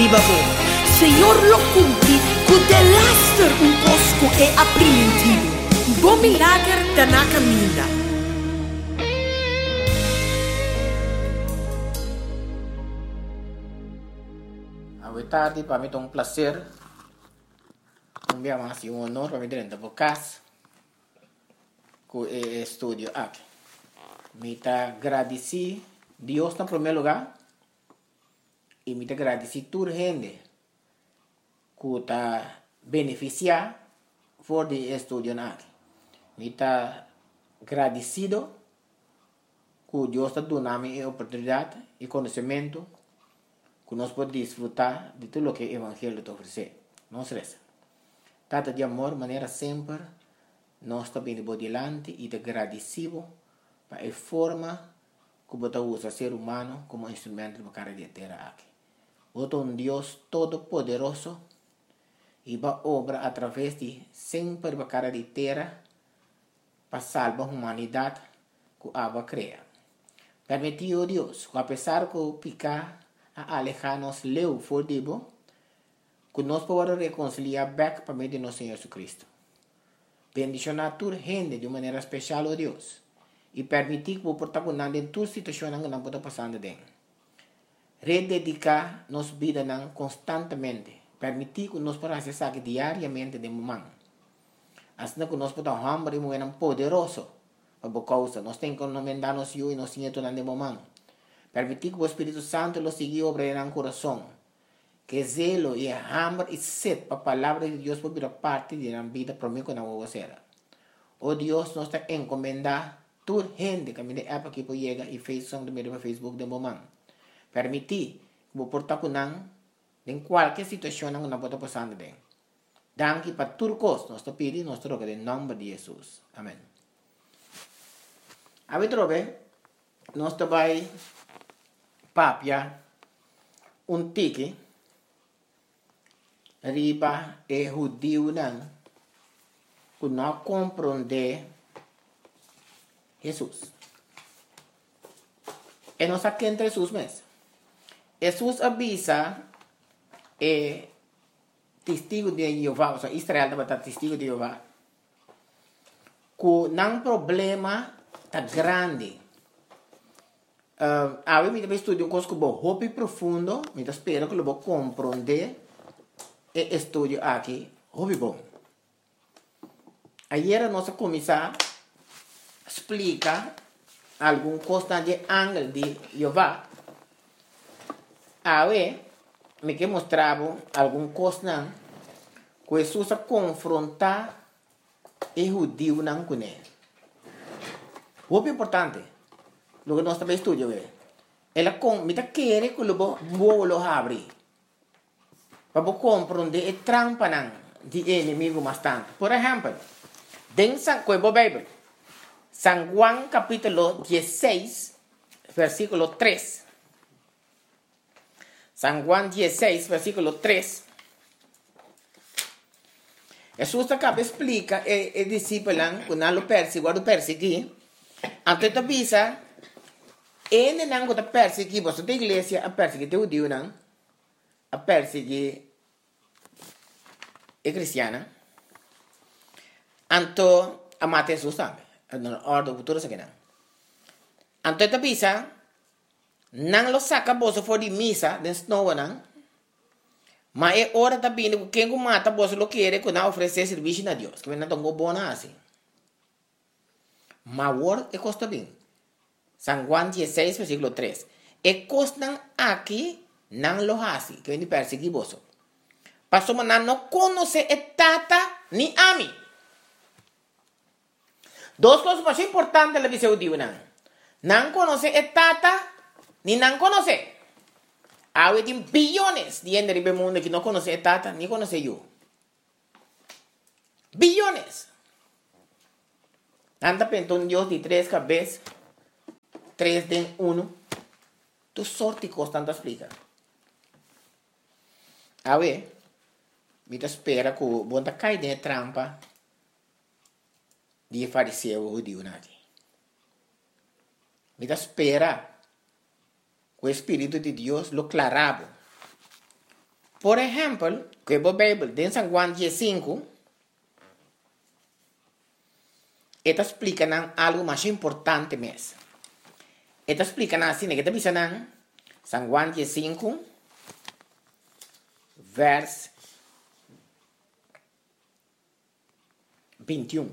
babo. Senhor lo cumpri, cu de laster un cosco e apprimentivo. Bom milagre da na caminha. A tarde para mim é um prazer. Um dia mais um honor para mim dentro da casa com o estúdio aqui. Me está agradecido Deus no primeiro lugar e me está agradecido toda a gente que está beneficiando por o estúdio aqui. Me está agradecido que Deus está dando a oportunidade e conhecimento que nós podemos desfrutar de tudo o que o Evangelho te oferece. Não se resta. Tata de amor, maneira sempre, nós estamos indo adiante e agradecido para a forma que você usa o ser humano como instrumento para a terra aqui. Você é um Deus todo-poderoso e vai obrar através de sempre para a terra para salvar a humanidade que a criar. Permitiu Deus, que apesar de picar a alejar-nos leu for debo, que nós podemos reconciliar back para meio de nosso Senhor Jesus Cristo. Bendicionar toda gente de maneira especial, ó Deus, e permitir que o protagonista em toda situação que não pode passar dentro. Rededicar nossa vida constantemente, permitir que nós podamos acessar diariamente de momento. Assim que nós podemos hambre e mover poderoso para a causa, nós temos que encomendar-nos e nós temos de momento. Permitir que o Espírito Santo lo siga obrando en corazón. Que zelo y hambre y sed para la palabra de Dios por vida parte de la vida para mí con la vocera. Oh Dios, nos está encomendando toda gente que me de app aquí por llega y Facebook de medio Facebook de momento. Permitir que o portar con en cualquier situación que no pueda pasar de. Danke para turcos, nos está pidiendo nuestro roga en nombre de Jesús. Amén. A ver, trobe, nos está vai papia un tiki riba e judío que não compreende Jesus. E nós aqui entre Jesus mesmo. Jesus avisa testigo de Jeová, ou seja, Israel deve estar testigo de Jeová, que não problema tá grande. Agora, me estudo um curso hobby profundo, me espero que eu vou compreender e estudo aqui, hobby bom. Ayer nós começamos a explicar algum coisa de ángel de Jeová. Agora, me que mostrava algum coisa que Jesus a confrontar o judeu com ele. Hobby importante. Lo que nós também estudamos ela me quer que lo abrir para compreender a trampa de inimigo bastante. Por exemplo, dentro da Bíblia, San Juan capítulo 16, versículo 3. San Juan 16, versículo 3. Jesus acaba explica e discípulo que não lo persegui, antes de avisa ele não está perseguindo você da igreja a perseguir o judeu não a perseguir a cristiana então a matar Jesus também na ordem futura se não então está bisa não lo saca você for de missa de snow não mas é hora também que quem mata você lo quer que não oferecer serviço a Deus que não tão bom assim mas o é custa bem San Juan 16, versículo 3. E costan aqui não lo hace, que vem de perseguir você. Pastor, mas não conhece a tata ni a mim. Duas coisas mais importantes na visão de não. Não conhece a tata, ni não conhece. Há bilhões de gente no mundo que não conhece a tata, ni conhece eu. Bilhões. Anda pensando Deus de 3 cabeças. 3 de 1, tu sorte constante explica. A ver, me espera que o bom cai de trampa de fariseu judeu nadi. Me espera que o Espírito de Deus lo clarabo Por ejemplo, que a Bíblia, em San Juan 15, esta explica algo mais importante mesmo. Esta explica assim, que está pensando San Juan 15, verso 21.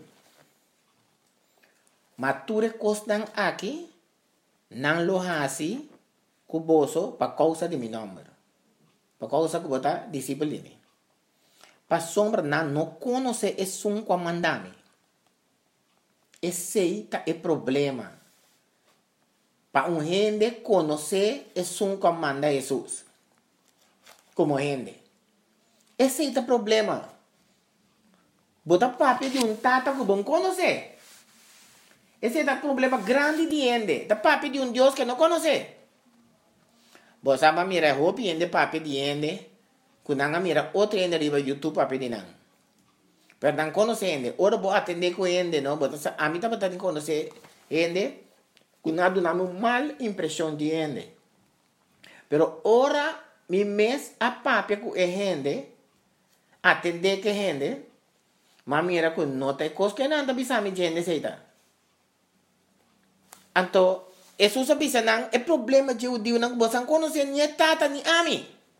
Mature costan aqui, não lo hasi, cuboso, para causa de meu nome. Para causa que bota discípulo de mim. Para sombra não conhece esse um comandame. Esse é o problema. Para gente conhecer esse um comanda Jesus. Como gente. Esse é o problema. Bota papi de tata que bom conhecer. Esse é o problema grande de gente. Da papi de Deus que não conhece. Você sabe mira roupa de papi de gente. Quando mira outro gente riba YouTube papi de não. Pero não conhece gente. Ora vou atender com gente, não. A mim também tem que conhecer gente. Quando dá uma mal impressão de gente. Pero ora mi mes a papi com gente. Atender que gente. Mas mira que não tem coisa que não anda bisami gente seita. Então, Jesus bisa nang é problema de judeu nang bosan conhecer ni tata ni ami.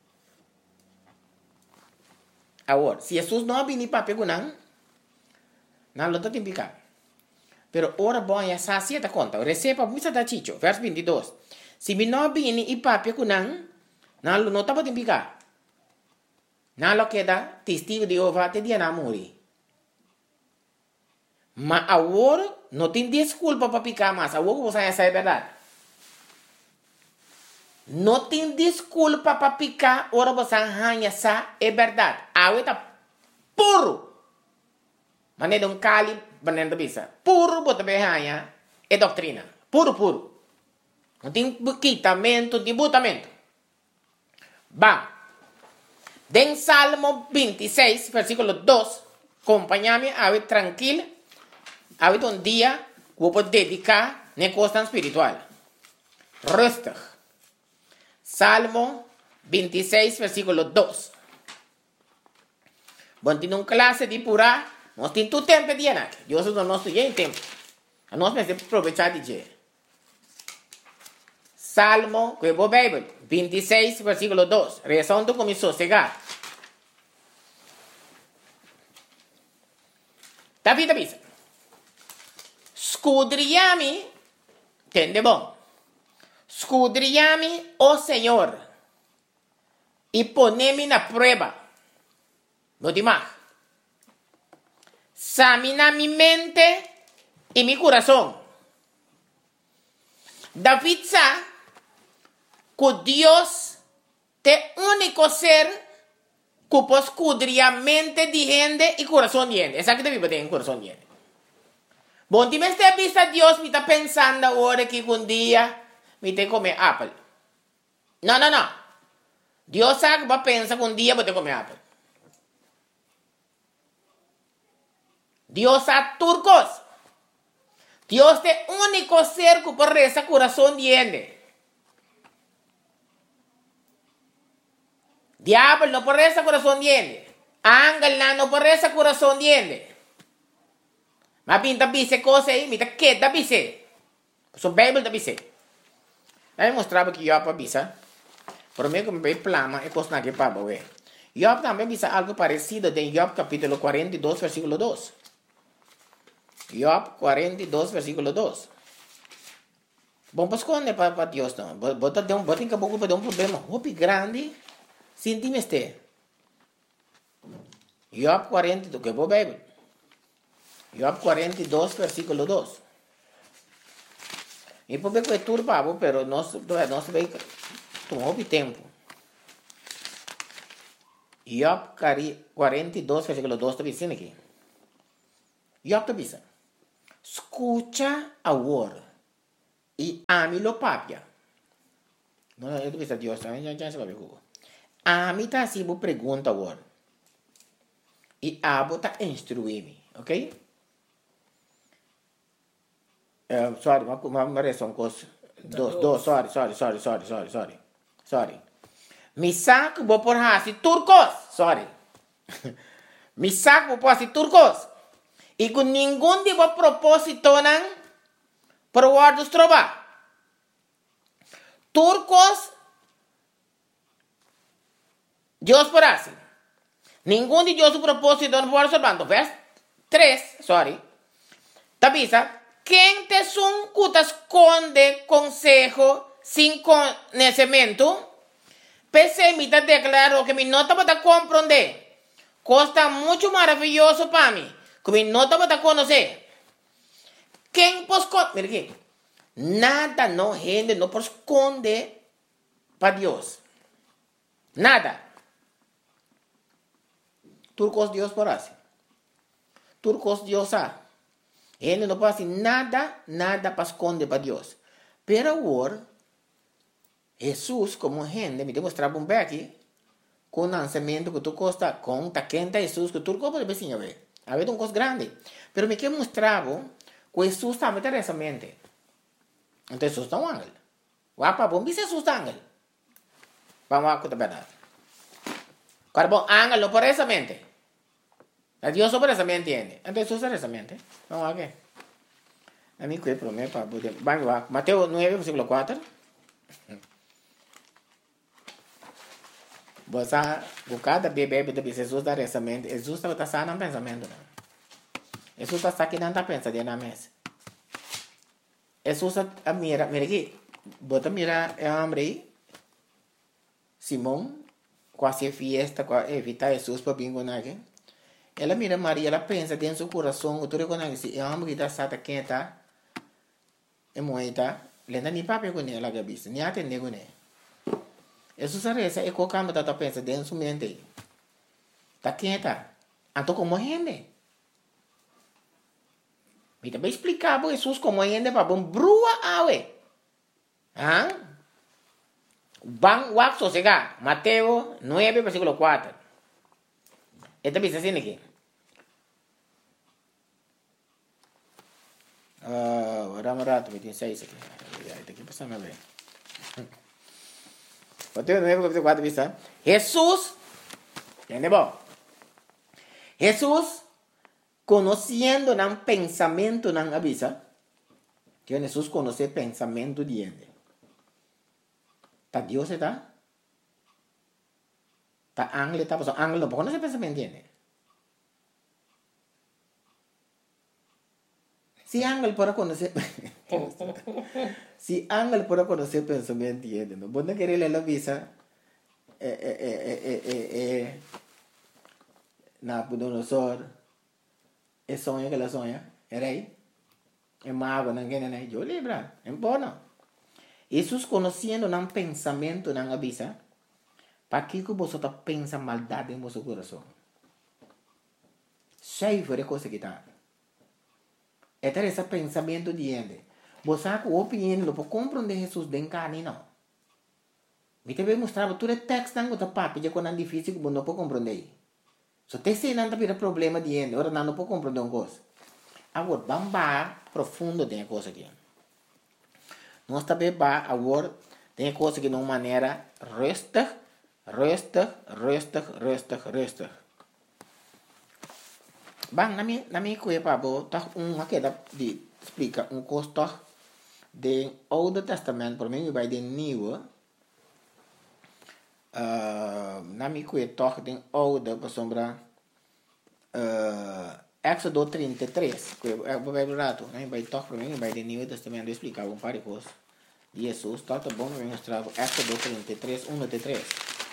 Agora, se Jesus não abrir para pegar não lo tem picar. Pero ora bom ya sacia ta conta. Receba misa da chicho, verso 22. Se me não abrir e para pegar não lo não tá podem picar. Não lo queda testigo de Jeová te dia na morrer. Mas agora não tem desculpa para picar mais. Agora você já sabe a verdade. Não tem desculpa para picar. Agora você já sabe a verdade. Agora está puro. Mas não é um cali, mas não é puro, você vai é doutrina. Puro, puro. Não tem quitamento, tem botamento. Vamos. Den Salmo 26, versículo 2. Acompanha-me, a tranquilo. Habita un día que vou dedicar na costa espiritual. Rustig. Salmo 26, versículo 2. Bom, tem uma classe de pura, nós temos todo tempo de anar. Deus não nos tem tempo. Nós precisamos aproveitar de dia. Salmo, que é a Bíblia, 26, versículo 2. Rezando começou a chegar. David avisa. Scudriami, tende bom. Scudriami, oh Senhor, e ponemi na prova. No demais. Examina mi mente e mi coração. David sabe que Deus é o único ser que pode escudriar a mente de gente e coração de gente. É isso que David tem em coração de gente. Bom, se você vista Deus, me está pensando agora que um dia me tem que comer apple. Não. Deus sabe que vai pensar que um dia vou ter que comer apple. Deus sabe turcos. Deus é o único ser que pode rezar o coração de gente. Diabo não pode rezar o coração de gente. Ángel não pode rezar o coração de gente. Mas pinta bise coisa aí, me tá quieta bise. So Bible da bise. Aí mostrava que Job bisa. Por mim como bem plama é coisa que para boe. Job também bisa algo parecido em Job capítulo 42 versículo 2. Job 42 versículo 2. Bom, pues quando é para Deus não. Bota em caboclo para dar um problema muito grande. Sintime este. Job 42 que é a Bíblia. Job 42, versículo 2. E por que é turbado, pero nós vai tomar tempo. Job 42, versículo 2 está dizendo aqui. Job está dizendo. Escucha agora e ame-lo papia. Não, eu estou dizendo Deus, já se vai ver. Ame está assim, vou perguntar agora. E abo está instruir-me, ok? Sorry, uma reação com sorry. Misak vou por hasi turcos, sorry. Misak vou por hasi turcos. E com nenhum de vos propósito não para o ar dos trova. Turcos, Deus por hasi. Nenhum de Deus propósito não pode observando. Verso 3, sorry. Tabisa, quem te son que esconde consejo sem conhecimento, pessimista declarou que me nota para compreender. Costa muito maravilhoso para mim, que me nota para conhecer. Quem pode esconder? Mira aqui. Nada não rende, não pode esconder para Deus. Nada. Turcos Deus por assim. Turcos Deus sabe. Ele não pode nada para esconder para Deus. Pero agora, Jesus, como gente, me demonstrava um aqui, com o lançamento que tu costa, com a quenta Jesus, que tu pode ver, a ver. A ver, um coisa grande. Pero me que mostrava que Jesus também tem essa mente. Então, Jesus é um ángel. Wapa, bom, Jesus é um ángel. Vamos lá, com a verdade. Agora, bom, ángel não por essa mente. A Dios sobre esa mente entiende. Entonces usa esa mente. Vamos a ver. A mí que promete para poder. Vamos a Mateo 9, versículo 4. Você buscar bebê de Jesus dar essa mente. Jesus está sano no pensamento. Jesus está aqui não está pensando na mesa. Jesus mira aqui. Bota mira é homem aí. Simão quase fiesta para evitar Jesus para bingo aqui. Ela mira Maria, ela pensa dentro do seu coração, tu reconhece, é uma mulher que está quieta, é moita, lenda nem papel com ela, gabis, nem atende com ela. Isso sabe, essa é qualquer coisa que pensa dentro do seu mente. Está quieta, então como gente? Me também explicar para Jesus como gente para bom brua awe. Ah? Bang wak sosega, Mateo 9, versículo 4. Esta bisa assim aqui. Rato, 26 aqui. Está aqui passando a ver. Mateo 9, versículo 4 bisa. Jesus, entende bom? Jesus, conhecendo o pensamento não avisa. Que Jesus conhece o pensamento de gente. Tá Deus está? Tá ángel está passando. Ángel não pode conhecer o pensamento de gente. Se ángel pode conhecer... Se ángel pode conhecer o pensamento de gente, não pode querer ler a visa... Nabucodonosor... É sonho que ela sonha. É rei. É mago, não quer nem. Eu lembro. É bom, não. Jesus conhecendo o pensamento não avisa. Para que você pensa maldade em seu coração? Cheio de coisa que está. É ter esse pensamento de gente. Você com opinião não pode compreender Jesus de carne, não. Me também mostrava tudo o texto não está papo, já quando é difícil que você não pode compreender. Se você não tem problema de gente, agora não pode compreender uma coisa. Agora, vamos profundo de uma coisa aqui. Nós também agora tem coisa que de uma maneira resta. Bang, na minha coisa, pabo, tá aqui de explica custo do Old Testament, por mim vai de New. Na minha coisa, toque de Old, por sombra, Éxodo 33, que é o Bíblia rato, né? Vai toque por mim vai de New Testament, explicar um par de coisas. Jesus, tá bom, eu mostrar Éxodo 33, 1 de 3.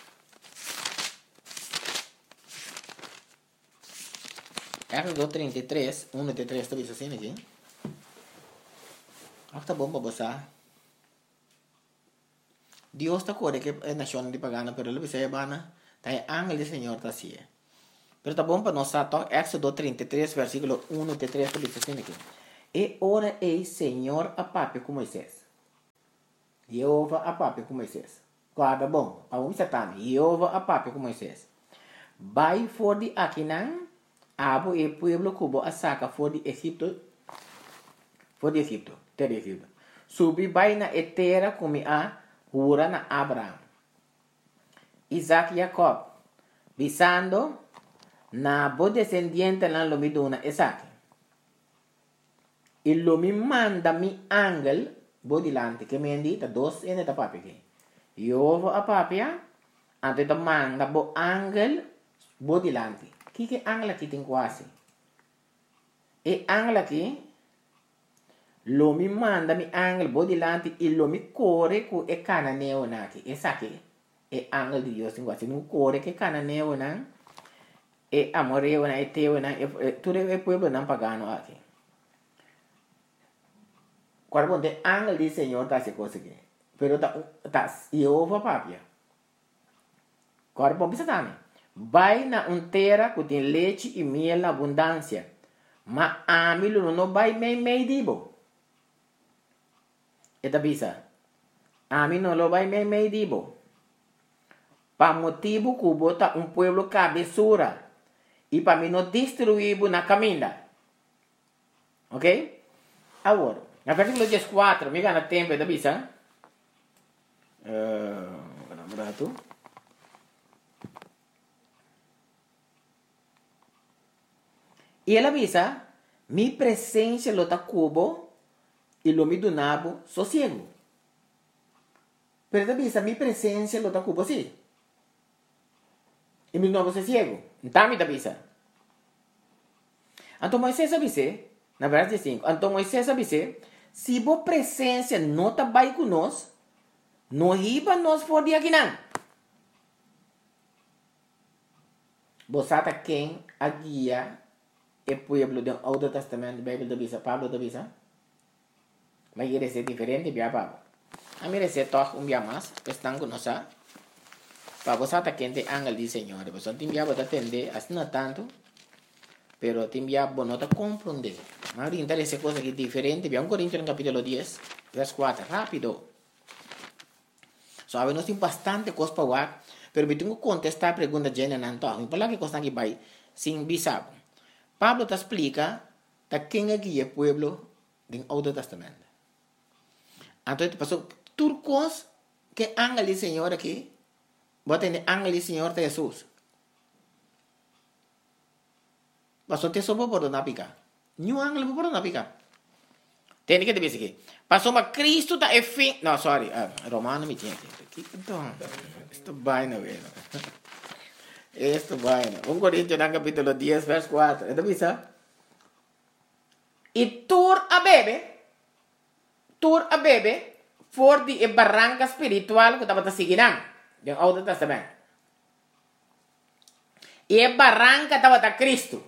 Éxodo 33, 1 de 3, está visto assim aqui? Tá bom para você. Deus está corre que é nação de pagana, pero ele vai bana, tá ángel do Senhor tá assim. Pero tá bom para nós tá Éxodo 33, versículo 1 de 3, está visto assim aqui. E ora ei Senhor a papi com Moisés. Jeová a papi com Moisés. Guarda bom, a um satã, Jeová a papi com Moisés. Vai for de Aquinan, abo e pueblo cubo a saca for de Egipto, terra Egipto. Subi vai na etera como a hura na Abraham. Isaac y Jacob, visando na bo descendiente lan lo mi dona Isaac. E lo mi manda mi angel bo dilante, che mi indi ta dos ene ta papi che. Io a papia, ante ta manda bo angel bo dilante. Chi che angela chi tin quasi. E angela chi lo mi manda mi angel bo dilante e lo mi corre cu e cananeo naki. E sa che e angel di Dio sin quasi non corre che cananeo nan e amoreo na e teo na e tu deve pueblo nan pagano aqui. Cuando de ángel del Señor está haciendo cosas que, pero está Jehová papia. Cuando pensa também, vai na tierra que tem leite e miel na abundância, mas a mim não vai meio dibo. Eta bisa, a mim não vai meio dibo. Para motivo que bota pueblo cabeçura e para mim não destruir na caminha. Ok? Agora. Na versículo 14, me gana tempo da bisa. Berapa? E ela bisa, mi presença lo ta cubo e lo mi donabo sossego. Pero da bisa, mi presença lo ta cubo sim. E mi donabo sossego. Então mi da bisa. Então Moisés avise, na versículo 5, então Moisés avise, se a presença não está bem conosco, não riba nós for de aqui não. Você está quem a guia é o povo do Antigo Testamento, da Bíblia da Bisa, Pablo da Bisa? Mas ele é diferente, bia Pablo. A mim é toque dia mais, estão conosco. Para você está quem tem ángel do Senhor, você tem bia para atender, assim não tanto, pero tem bia para não compreender. Mas ahorita essa coisa aqui diferente. Vamos Coríntios no capítulo 10, verso 4. Rápido. Sabe, nós temos bastante coisa para falar. Pero eu tenho que contestar a pergunta de Jenna Nanto. Por lá que coisa aqui vai sem bisabo. Pablo te explica quem é que é o povo do Antigo Testamento. Então, passou turcos que ángel do Senhor aqui. Bota em ángel do Senhor de Jesus. Passou te sopa por não picar. New ángel por não picar. Tem que dizer aqui. Passou mas Cristo tá fim. Não, sorry. Romano me tinha aqui. Então, isto vai não é. Isto vai não. 1 Coríntios no capítulo 10, verso 4. É da bisa? E tur a bebe for de barranca espiritual que estava seguindo. Do Antigo Testamento. E a barranca estava a Cristo.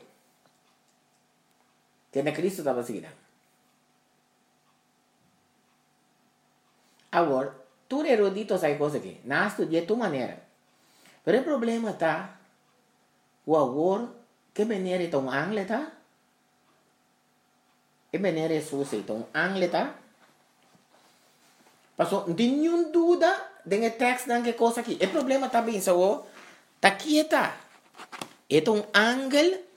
Que na Cristo estava seguindo. Agora, tu erudito sai coisa aqui. Não estudia de tua maneira. Mas o problema está, o agora, que maneira é tão angle, tá? Que maneira é sussa, tão angle, tá? Passou, não tem nenhuma dúvida de texto que coisa aqui. O problema está bem, só, tá quieta. É tão angle.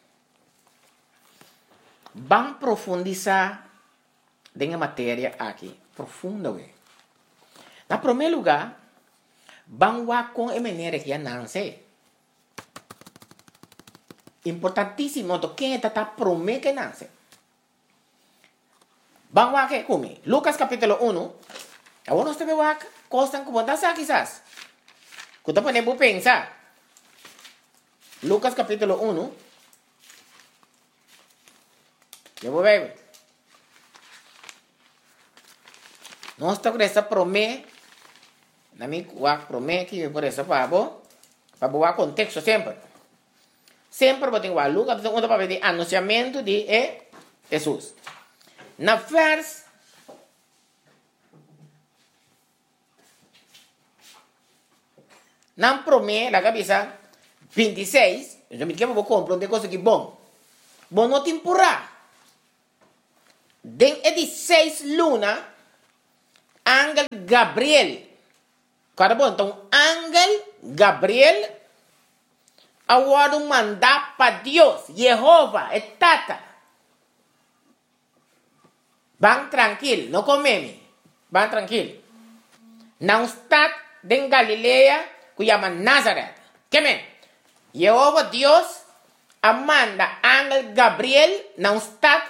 Vamos profundizar na matéria aqui, profunda. Na primeiro lugar, vamos ver com a maneira que nasce. Importantíssimo, quem está prometendo que nasce. Vamos ver como. Lucas capítulo 1. Agora nós temos que coisas como essa quizás. Que você pode pensar. Lucas capítulo 1. Eu vou ver. Nós estamos com essa promessa. Na minha promessa que por essa para boa contexto sempre. Sempre vou ter que Lucas capítulo 1 para ver o anunciamento de Jesus. Na verso na promessa da cabeça 26, eu me quero compreender coisa que bom. Bom não te empurrar. Den 16 luna, ángel Gabriel. Cada bom, então, ángel Gabriel, agora mandar para Deus, Jeová, é tata. Vão tranquilo, não comeme. Vão tranquilo. Não está em Galileia, que llama Nazaret. ¿Qué men? Jehová Dios manda ángel Gabriel na un stad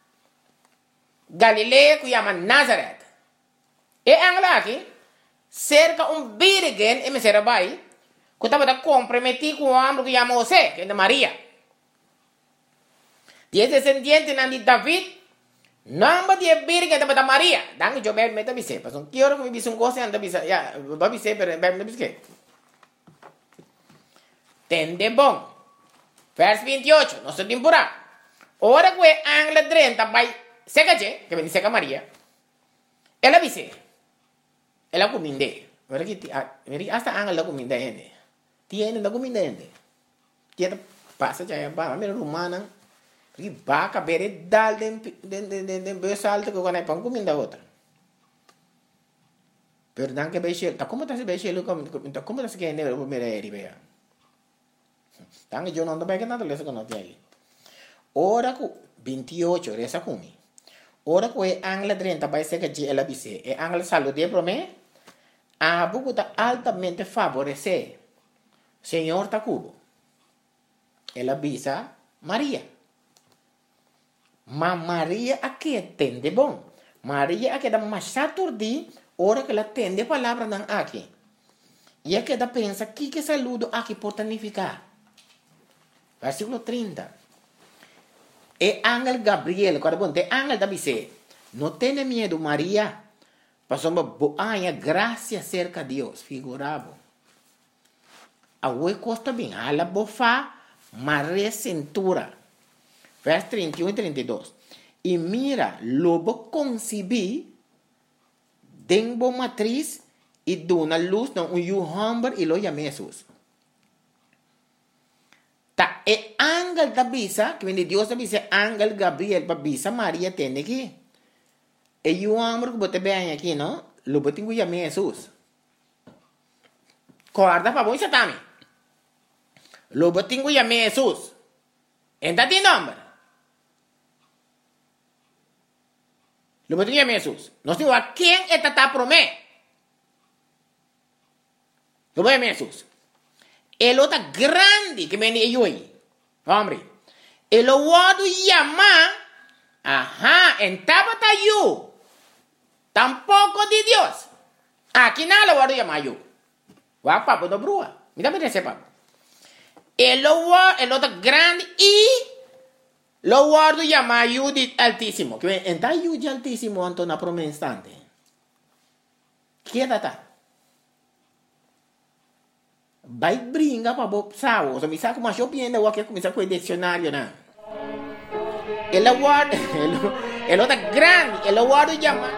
Galilea que llama Nazaret. E ángel aqui cerca un virgen e me será bai que estava comprometido com um homem que llama José, que é de Maria. E esse descendiente de David, não de virgen de Maria. Danke eu bem me da bise, mas não quero que me bise um gosto anda bise, ya, vai bise pero bem me bise. Tende bom. Verso 28, nosso temporada. Ora que o ángel 30 vai seca je, que vem seca Maria. Ela bise. Ela cominde. Ora que hasta ángel la cominde ende. Tiene la cominde ende. Tiene passa já é ba, mira romana. Porque vaca bere dal de besalto que quando é pão comida outra. Pero dan que beixe, tá como tá se beixe, como tá se que neve o mereri bea. Dan que eu não tô bem que nada lesa que não tem aí. Ora ku 28 resa kumi. Ora ku e angla 30 vai ser que ela bise. E angla salude pro me. A buku tá altamente favorecer. Senhor tá cubo. Ela bisa Maria. Mas Maria aqui entende bom. Maria aqui dá mais saturdi, hora que ela entende a palavra não aqui. E aqui ela pensa, que saludo aqui pode significar? Versículo 30. E ángel Gabriel, quando bom, ángel da bise, não tenha medo Maria, passou boa graça cerca de Deus, figurado. A oi costa bem, ela bofa, Maria cintura. Verso 31 e 32. E mira, lobo concebi, denbo matriz, e dona luz, não, hambre, e lo chama Jesus. Tá, e ángel da bisa, que vem de Deus da bisa, ángel Gabriel, para bisa, Maria tem aqui. E o hambre que bote bem aqui, não? Lobo tem que chamar Jesus. Corda para bom, isso também. Lobo tem que chamar Jesus. Entra de nome. Lo que tinha Jesus. Nós temos a quem está prometido. Lo que Jesus. Ele está grande que vem de hoje. Homem. Ele o chama. En tabata eu. Tampouco de Deus. Aqui não o chama eu. Vai papo do brua. Me dá para dizer papo. Ele está grande e lo guardo llama Judith Altísimo. Que entra Judith Altísimo anto na proma instante. Que data? Vai brinca para bob sao. So mi sa como eu pienda o que começar com o dicionário na. Ele guarda, ele tá grande, ele guardo llama